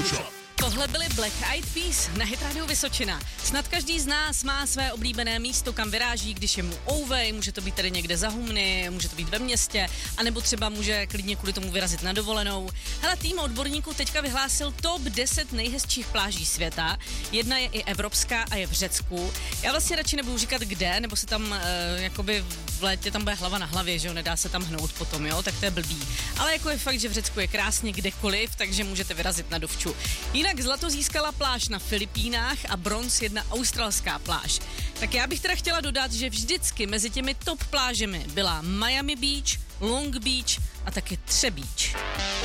Tohle byly Black Eyed Peas na Hit Radio Vysočina. Snad každý z nás má své oblíbené místo, kam vyráží, když je mu ouvej, může to být tady někde za Humny, může to být ve městě, anebo třeba může klidně kvůli tomu vyrazit na dovolenou. Hele, tým odborníků teďka vyhlásil top 10 nejhezčích pláží světa. Jedna je i evropská a je v Řecku. Já vlastně radši nebudu říkat kde, nebo se tam jakoby v létě tam bude hlava na hlavě, že jo, nedá se tam hnout potom, jo, tak to je blbý. Ale jako je fakt, že v Řecku je krásně kdekoliv, takže můžete vyrazit na dovču. Jinak zlato získala pláž na Filipínách a bronz jedna australská pláž. Tak já bych teda chtěla dodat, že vždycky mezi těmi top plážemi byla Miami Beach, Long Beach a taky Třebíč.